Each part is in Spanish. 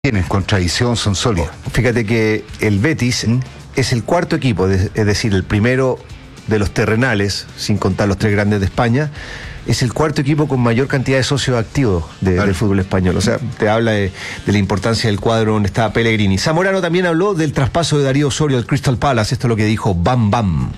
tienen con tradición, son sólidos. Fíjate que el Betis es el cuarto equipo, es decir, el primero de los terrenales, sin contar los tres grandes de España, es el cuarto equipo con mayor cantidad de socios activos del fútbol español. O sea, te habla de la importancia del cuadro donde estaba Pellegrini. Zamorano también habló del traspaso de Darío Osorio al Crystal Palace. Esto es lo que dijo Bam Bam.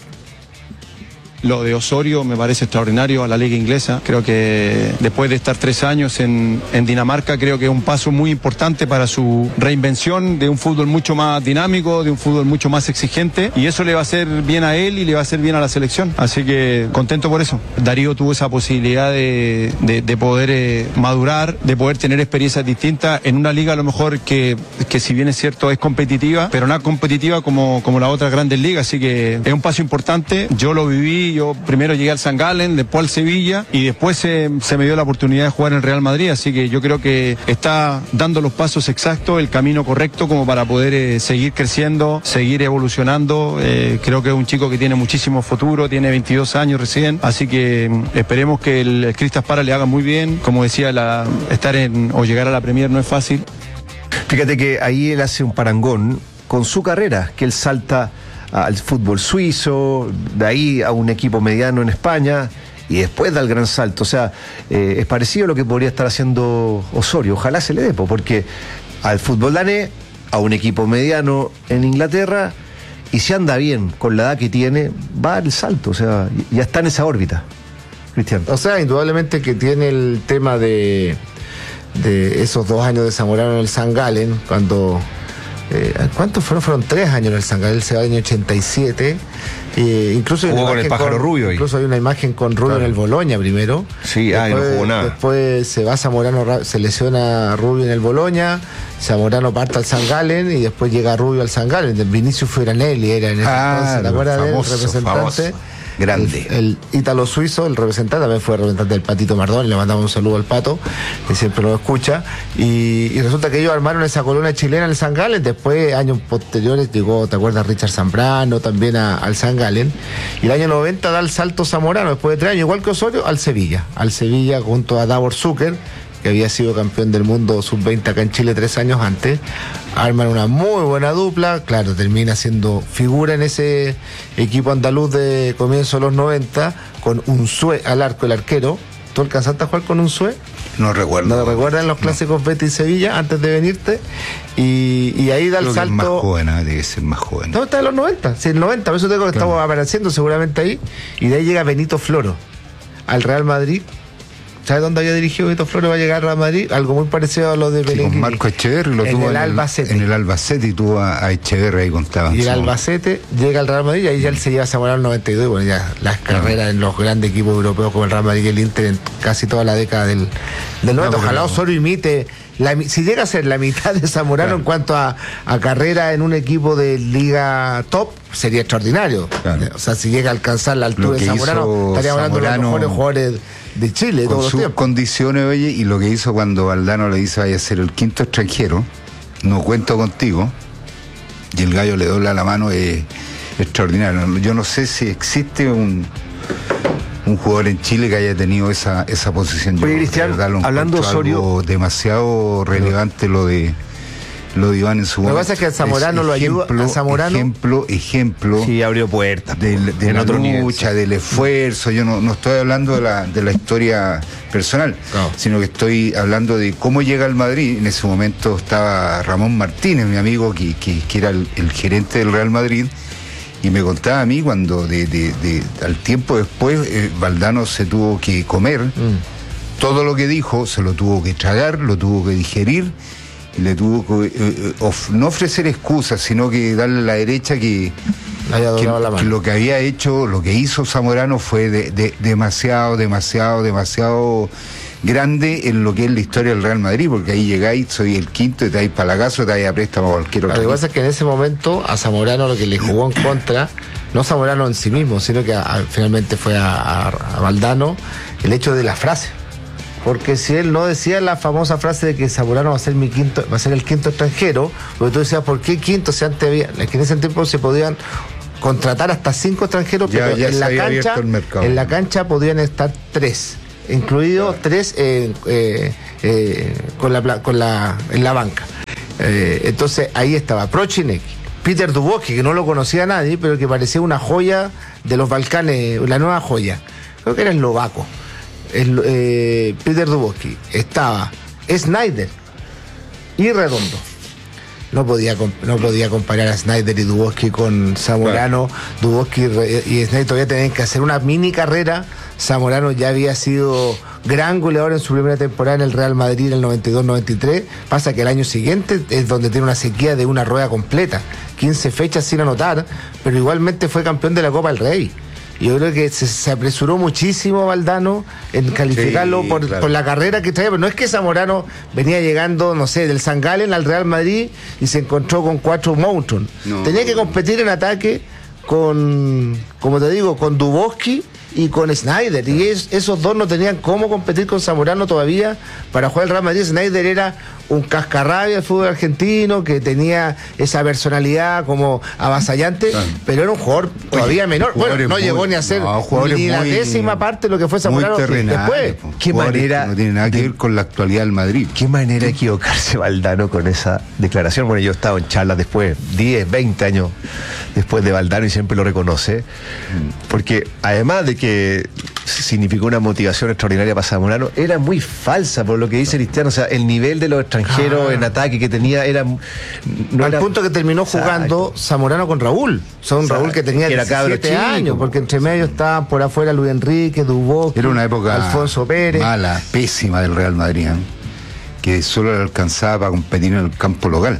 Lo de Osorio me parece extraordinario a la liga inglesa. Creo que después de estar 3 años en Dinamarca, creo que es un paso muy importante para su reinvención de un fútbol mucho más dinámico, de un fútbol mucho más exigente, y eso le va a hacer bien a él y le va a hacer bien a la selección. Así que contento por eso. Darío tuvo esa posibilidad de poder madurar, de poder tener experiencias distintas en una liga a lo mejor que si bien es cierto es competitiva, pero no competitiva como las otras grandes ligas. Así que es un paso importante. Yo lo viví. Yo primero llegué al St. Gallen, después al Sevilla y después se me dio la oportunidad de jugar en el Real Madrid, así que yo creo que está dando los pasos exactos, el camino correcto como para poder seguir creciendo, seguir evolucionando. Creo que es un chico que tiene muchísimo futuro, tiene 22 años recién, así que esperemos que el Crystal Palace le haga muy bien. Como decía, estar o llegar a la Premier no es fácil. Fíjate que ahí él hace un parangón con su carrera, que él salta al fútbol suizo, de ahí a un equipo mediano en España y después da el gran salto. O sea, es parecido a lo que podría estar haciendo Osorio. Ojalá se le dé, porque al fútbol danés, a un equipo mediano en Inglaterra, y si anda bien con la edad que tiene, va a dar el salto. O sea, ya está en esa órbita, Cristian. O sea, indudablemente que tiene el tema de esos 2 años de Zamorano en el St. Gallen, cuando... ¿cuántos fueron? Fueron 3 años en el St. Gallen, se va en el año 87. Incluso jugó con el pájaro Rubio ahí. Incluso hay una imagen con Rubio en el Bologna primero. Sí, después, no jugó nada. Después se va Zamorano, se lesiona Rubio en el Bologna, Zamorano parte al St. Gallen y después llega Rubio al St. Gallen. Vinicius Furanelli era en ese entonces, ¿te acuerdas de él? El representante. Grande. El ítalo suizo, el representante, también fue representante del Patito Mardón. Le mandamos un saludo al Pato, que siempre lo escucha. Y resulta que ellos armaron esa colonia chilena en el St. Gallen. Después, años posteriores, llegó, ¿te acuerdas? Richard Zambrano también al St. Gallen. Y el año 90 da el salto Zamorano, después de 3 años, igual que Osorio, al Sevilla. Al Sevilla junto a Davor Zucker, que había sido campeón del mundo sub-20 acá en Chile 3 años antes. Arman una muy buena dupla, claro, termina siendo figura en ese equipo andaluz de comienzo de los 90, con Unzué al arco, el arquero. ¿Tú alcanzaste a jugar con Unzué? No recuerdo. ¿No recuerdan los clásicos Betis y Sevilla antes de venirte? Y ahí da el salto. Es más joven, debe ser más joven. No, está en los 90, sí, en el 90, por eso tengo que estamos apareciendo seguramente ahí. Y de ahí llega Benito Floro al Real Madrid. ¿Sabes dónde había dirigido Benito Floro? Va a llegar a Real Madrid, algo muy parecido a lo de Pellegrini. Con Marco Echeverri lo tuvo en el Albacete. En el Albacete, y tuvo a Echeverri, ahí contaban. Y el Albacete llega al Real Madrid y ahí ya él se lleva a Zamorano en el 92. Y bueno, ya las carreras en los grandes equipos europeos como el Real Madrid y el Inter en casi toda la década del 90. Ojalá Osorio imite, si llega a ser la mitad de Zamorano en cuanto a carrera en un equipo de liga top, sería extraordinario. O sea, si llega a alcanzar la altura de Zamorano, estaríamos hablando de los mejores jugadores de Chile con todos sus tiempos. Condiciones, oye, y lo que hizo cuando Valdano le dice vaya a ser el 5.º extranjero, no cuento contigo, y el gallo le dobla la mano, es extraordinario. Yo no sé si existe un jugador en Chile que haya tenido esa posición. Oye, Cristian, hablando de Osorio, algo demasiado relevante lo de Iván en su momento. Lo que pasa es que a Zamorano lo ayuda. A Zamorano. Ejemplo. Sí, abrió puertas. De la lucha, del esfuerzo. Yo no estoy hablando de la historia personal, sino que estoy hablando de cómo llega al Madrid. En ese momento estaba Ramón Martínez, mi amigo, que era el gerente del Real Madrid, y me contaba a mí cuando al tiempo después Valdano se tuvo que comer todo lo que dijo, se lo tuvo que tragar, lo tuvo que digerir, y le tuvo que no ofrecer excusas, sino que darle la derecha que lo que había hecho, lo que hizo Zamorano fue demasiado grande en lo que es la historia del Real Madrid, porque ahí llegáis, soy el 5.º y te vais para la casa o te vais a préstamo a cualquier otro. Lo que pasa es que en ese momento a Zamorano lo que le jugó en contra, no Zamorano en sí mismo, sino que finalmente fue a Valdano, el hecho de la frase. Porque si él no decía la famosa frase de que Zamorano va a ser el 5.º extranjero, porque tú decías, ¿por qué 5.º? Si antes había, es que en ese tiempo se podían contratar hasta 5 extranjeros, pero en la cancha podían estar 3. incluido 3 en la banca. Entonces ahí estaba Prochiniec, Peter Dubowski, que no lo conocía nadie, pero que parecía una joya de los Balcanes, la nueva joya. Creo que era eslovaco. Peter Dubowski. Estaba Snyder y Redondo. No podía comparar a Snyder y Dubowski con Zamorano. Claro. Dubowski y Snyder todavía tenían que hacer una mini carrera. Zamorano ya había sido gran goleador en su primera temporada en el Real Madrid en el 92-93. Pasa que el año siguiente es donde tiene una sequía de una rueda completa, 15 fechas sin anotar, pero igualmente fue campeón de la Copa del Rey. Y yo creo que se apresuró muchísimo Valdano en calificarlo por la carrera que traía, pero no es que Zamorano venía llegando, no sé, del San Galen al Real Madrid y se encontró con 4 monstruos. No. Tenía que competir en ataque con, como te digo, con Dubowski y con Snyder, y esos dos no tenían cómo competir con Zamorano todavía para jugar el Real Madrid. Snyder era un cascarrabia del fútbol argentino que tenía esa personalidad como avasallante, pero era un jugador todavía menor. Bueno, no llegó ni a ser ni la décima parte de lo que fue Zamorano después. Qué manera, no tiene nada que ver con la actualidad del Madrid. Qué manera de equivocarse Valdano con esa declaración. Bueno, yo he estado en charlas después, 10, 20 años después de Valdano, y siempre lo reconoce, porque además de que significó una motivación extraordinaria para Zamorano, era muy falsa por lo que dice Cristiano. O sea, el nivel de los extranjeros en ataque que tenía era al punto que terminó jugando Zamorano con Raúl. Raúl que tenía 17 años, porque entre medio estaban por afuera Luis Enrique, Dubowski, era una época Alfonso Pérez, mala, pésima del Real Madrid, que solo le alcanzaba para competir en el campo local.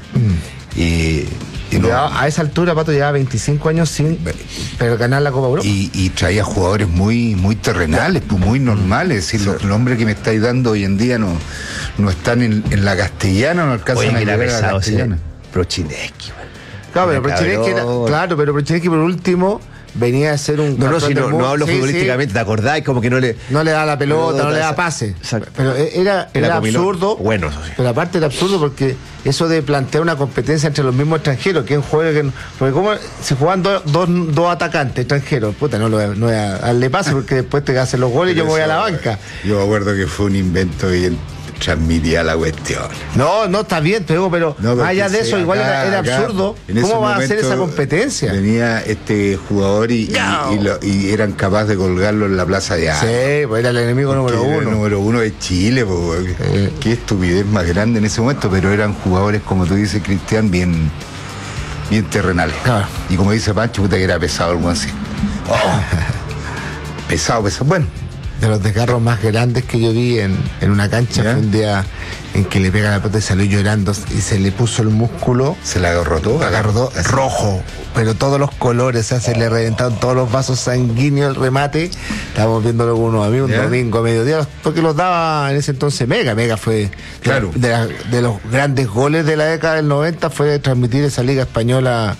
A esa altura Pato llevaba 25 años sin ganar la Copa Europa. Y traía jugadores muy terrenales, pues muy normales. Es decir, los nombres que me estáis dando hoy en día no están en la castellana, no alcanzan a llegar a la castellana. Prochiniec. Claro, pero Prochiniec por último venía a ser un... No hablo futbolísticamente, ¿te acordás? Como que no le da la pelota, no le da pase. Exacto. Pero era absurdo. Bueno, eso sí. Pero aparte era absurdo porque eso de plantear una competencia entre los mismos extranjeros, quién juega, porque como si juegan dos atacantes extranjeros, puta, no voy a darle pase porque después te hacen los goles y yo me voy a la banca. Yo me acuerdo que fue un invento y transmitía la cuestión. No, está bien, pero más allá de eso, igual era absurdo. ¿Cómo va a hacer esa competencia? Venía este jugador y eran capaces de colgarlo en la plaza de Armas. Sí, pues era el enemigo número uno. El número uno de Chile, pues, qué estupidez más grande en ese momento, pero eran jugadores, como tú dices, Cristian, bien terrenales. Claro. Y como dice Pancho, puta que era pesado algo así. Pesado. Bueno. De los desgarros más grandes que yo vi en una cancha fue un día en que le pega la pelota y salió llorando y se le puso el músculo. Se le agarró todo. Rojo, pero todos los colores, se le reventaron todos los vasos sanguíneos, el remate. Estábamos viéndolo con unos amigos un domingo a mediodía, porque los daba en ese entonces Mega fue de los grandes goles de la década del 90, fue transmitir esa liga española.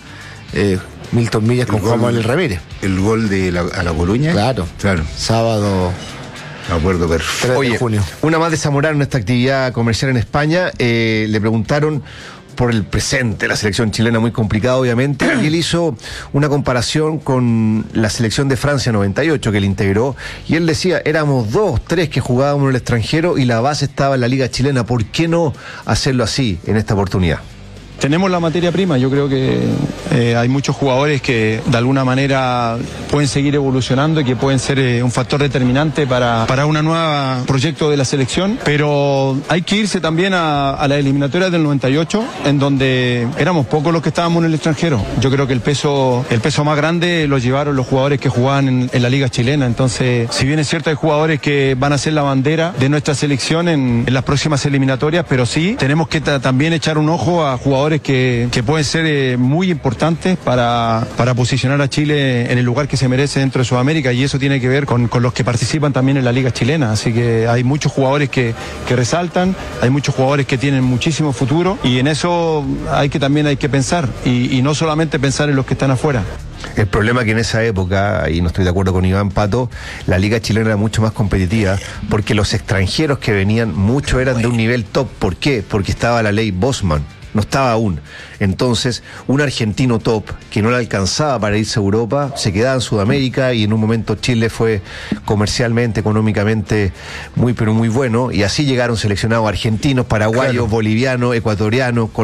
Milton Millas con Juan Manuel Ramírez. El gol a la Coruña. Claro. Sábado. Me acuerdo perfecto. Oye, junio. Una más de Zamorano en esta actividad comercial en España. Le preguntaron por el presente, la selección chilena muy complicada obviamente, y él hizo una comparación con la selección de Francia 98 que él integró, y él decía, éramos 2, 3 que jugábamos en el extranjero y la base estaba en la liga chilena, ¿por qué no hacerlo así en esta oportunidad? Tenemos la materia prima, yo creo que hay muchos jugadores que de alguna manera pueden seguir evolucionando y que pueden ser un factor determinante para un nuevo proyecto de la selección, pero hay que irse también a la eliminatoria del 98, en donde éramos pocos los que estábamos en el extranjero. Yo creo que el peso más grande lo llevaron los jugadores que jugaban en la liga chilena, entonces si bien es cierto hay jugadores que van a ser la bandera de nuestra selección en las próximas eliminatorias, pero sí tenemos que también echar un ojo a jugadores que pueden ser muy importantes para posicionar a Chile en el lugar que se merece dentro de Sudamérica, y eso tiene que ver con los que participan también en la liga chilena, así que hay muchos jugadores que resaltan, hay muchos jugadores que tienen muchísimo futuro, y en eso también hay que pensar, y no solamente pensar en los que están afuera. El problema es que en esa época, y no estoy de acuerdo con Iván Pato, la liga chilena era mucho más competitiva, porque los extranjeros que venían, muchos eran de un nivel top. ¿Por qué? Porque estaba la ley Bosman. No estaba aún. Entonces, un argentino top que no le alcanzaba para irse a Europa, se quedaba en Sudamérica, y en un momento Chile fue comercialmente, económicamente muy, pero muy bueno, y así llegaron seleccionados argentinos, paraguayos, bolivianos, ecuatorianos,